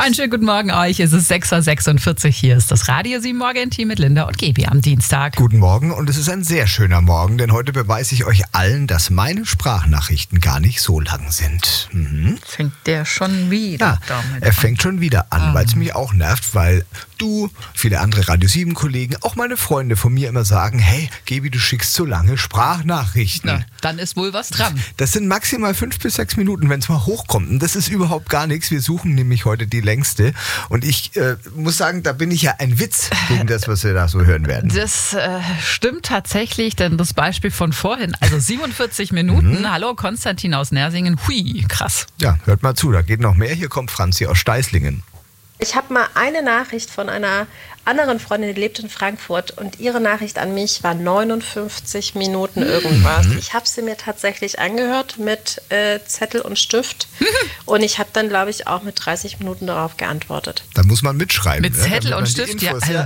Einen schönen guten Morgen euch. Es ist 6.46 Uhr. Hier ist das Radio 7 Morgen-Team mit Linda und Gebi am Dienstag. Guten Morgen und es ist ein sehr schöner Morgen, denn heute beweise ich euch allen, dass meine Sprachnachrichten gar nicht so lang sind. Fängt der schon wieder damit an? Er fängt schon wieder an, weil es mich auch nervt, weil du, viele andere Radio 7 Kollegen, auch meine Freunde von mir immer sagen, hey, Gebi, du schickst so lange Sprachnachrichten. Na, dann ist wohl was dran. Das sind maximal 5 bis 6 Minuten, wenn es mal hochkommt. Und das ist überhaupt gar nichts. Wir suchen nämlich heute die längste. Und ich muss sagen, da bin ich ja ein Witz gegen das, was wir da so hören werden. Das stimmt tatsächlich, denn das Beispiel von vorhin, also 47 Minuten. Hallo, Konstantin aus Nersingen. Hui, krass. Ja, hört mal zu, da geht noch mehr. Hier kommt Franzi aus Steißlingen. Ich habe mal eine Nachricht von einer anderen Freundin, die lebt in Frankfurt, und ihre Nachricht an mich war 59 Minuten irgendwas. Ich habe sie mir tatsächlich angehört mit Zettel und Stift und ich habe dann, glaube ich, auch mit 30 Minuten darauf geantwortet. Da muss man mitschreiben. Mit Zettel und Stift, ja. Also,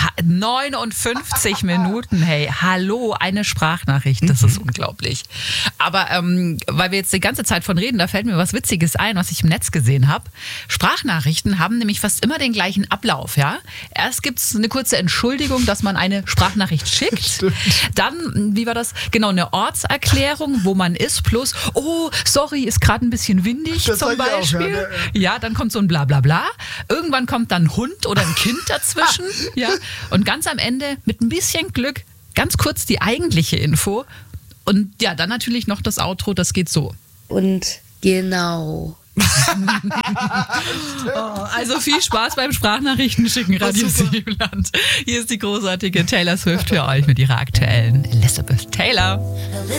59 Minuten, hey, hallo, eine Sprachnachricht, das ist unglaublich. Aber weil wir jetzt die ganze Zeit von reden, da fällt mir was Witziges ein, was ich im Netz gesehen habe. Sprachnachrichten haben nämlich fast immer den gleichen Ablauf, ja. Erst gibt es eine kurze Entschuldigung, dass man eine Sprachnachricht schickt. Stimmt. Dann, wie war das? Genau, eine Ortserklärung, wo man ist, plus, oh, sorry, ist gerade ein bisschen windig Das zum sag ich auch, Beispiel. Ja, dann kommt so ein Blablabla. Irgendwann kommt dann ein Hund oder ein Kind dazwischen. Ja. Und ganz am Ende, mit ein bisschen Glück, ganz kurz die eigentliche Info. Und ja, dann natürlich noch das Outro, das geht so. Und genau. Also viel Spaß beim Sprachnachrichten schicken, Radio 7 Land. Hier ist die großartige Taylor Swift für euch mit ihrer aktuellen Elizabeth Taylor.